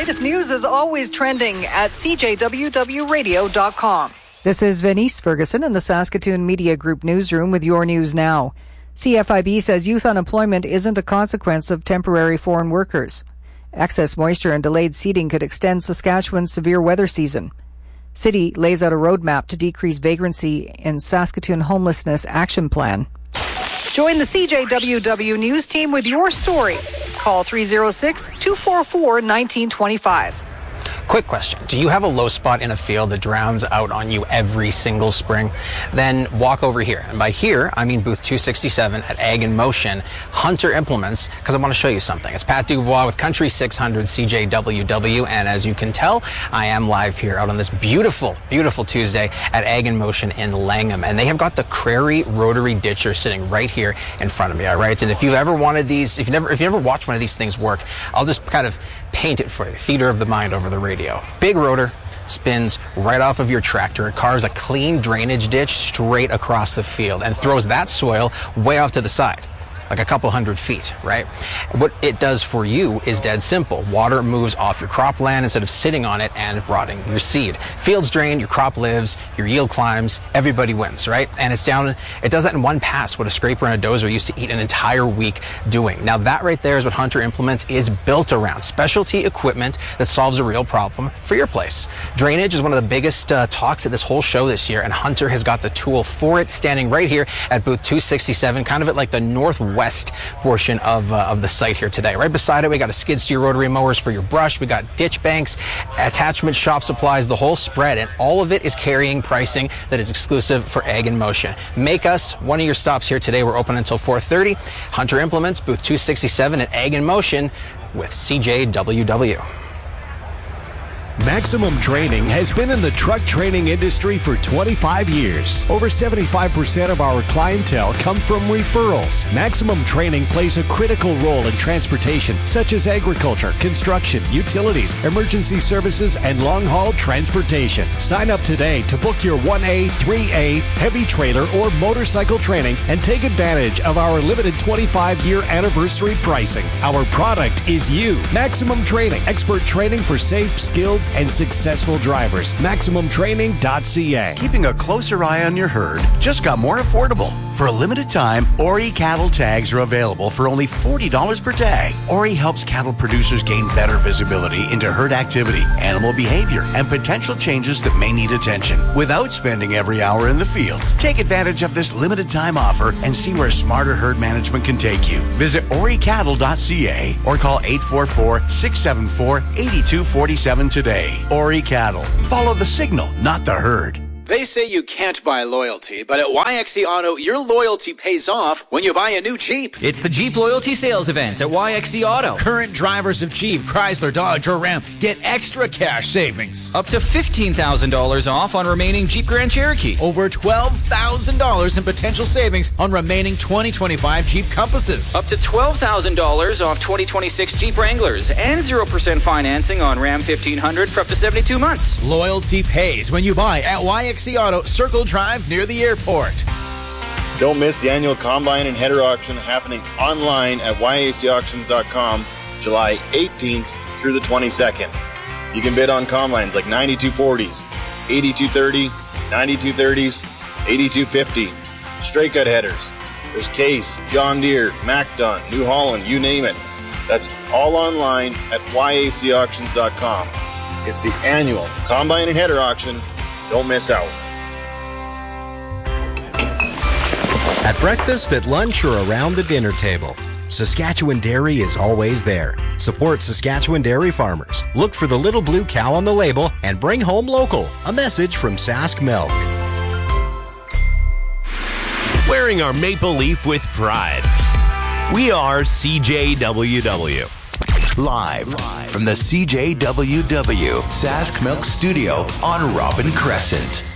latest news is always trending at cjwwradio.com. This is Venice Ferguson in the Saskatoon Media Group newsroom with your news now. CFIB says youth unemployment isn't a consequence of temporary foreign workers. Excess moisture and delayed seeding could extend Saskatchewan's severe weather season. City lays out a roadmap to decrease vagrancy in Saskatoon Homelessness Action Plan. Join the CJWW News team with your story. Call 306-244-1925. Quick question. Do you have a low spot in a field that drowns out on you every single spring? Then walk over here. And by here, I mean booth 267 at Ag in Motion, Hunter Implements, because I want to show you something. It's Pat Dubois with Country 600 CJWW, and as you can tell, I am live here out on this beautiful, beautiful Tuesday at Ag in Motion in Langham. And they have got the Crary Rotary Ditcher sitting right here in front of me, all right? And if you've ever wanted these, if you never watched one of these things work, I'll just kind of paint it for you. Theater of the mind over the radio. Big rotor, spins right off of your tractor. It carves a clean drainage ditch straight across the field and throws that soil way off to the side, like a couple 100 feet, right? What it does for you is dead simple. Water moves off your cropland instead of sitting on it and rotting your seed. Fields drain, your crop lives, your yield climbs, everybody wins, right? And it does that in one pass, what a scraper and a dozer used to eat an entire week doing. Now that right there is what Hunter Implements is built around. Specialty equipment that solves a real problem for your place. Drainage is one of the biggest talks at this whole show this year, and Hunter has got the tool for it standing right here at booth 267, kind of at like the northwest portion of the site here today. Right beside it, we got a skid steer rotary mowers for your brush. We got ditch banks, attachment shop supplies, the whole spread, and all of it is carrying pricing that is exclusive for Ag in Motion. Make us one of your stops here today. We're open until 4:30. Hunter Implements, booth 267 at Ag in Motion with CJWW. Maximum Training has been in the truck training industry for 25 years. Over 75% of our clientele come from referrals. Maximum Training plays a critical role in transportation, such as agriculture, construction, utilities, emergency services, and long-haul transportation. Sign up today to book your 1A, 3A, heavy trailer, or motorcycle training and take advantage of our limited 25-year anniversary pricing. Our product is you. Maximum Training. Expert training for safe, skilled, and successful drivers. MaximumTraining.ca. Keeping a closer eye on your herd just got more affordable. For a limited time, Ori cattle tags are available for only $40 per tag. Ori helps cattle producers gain better visibility into herd activity, animal behavior, and potential changes that may need attention without spending every hour in the field. Take advantage of this limited time offer and see where smarter herd management can take you. Visit oricattle.ca or call 844-674-8247 today. Ori Cattle. Follow the signal, not the herd. They say you can't buy loyalty, but at YXE Auto, your loyalty pays off when you buy a new Jeep. It's the Jeep Loyalty Sales Event at YXE Auto. Current drivers of Jeep, Chrysler, Dodge, or Ram get extra cash savings. Up to $15,000 off on remaining Jeep Grand Cherokee. Over $12,000 in potential savings on remaining 2025 Jeep Compasses. Up to $12,000 off 2026 Jeep Wranglers. And 0% financing on Ram 1500 for up to 72 months. Loyalty pays when you buy at YXE Auto, Circle Drive near the airport. Don't miss the annual Combine and Header Auction happening online at YACauctions.com July 18th through the 22nd. You can bid on combines like 9240s, 8230, 9230s, 8250, straight cut headers. There's Case, John Deere, MacDon, New Holland, you name it. That's all online at YACauctions.com. It's the annual Combine and Header Auction. Don't miss out. At breakfast, at lunch, or around the dinner table, Saskatchewan Dairy is always there. Support Saskatchewan dairy farmers. Look for the little blue cow on the label and bring home local. A message from Sask Milk. Wearing our maple leaf with pride. We are CJWW. Live from the CJWW Sask Milk Studio on Robin Crescent.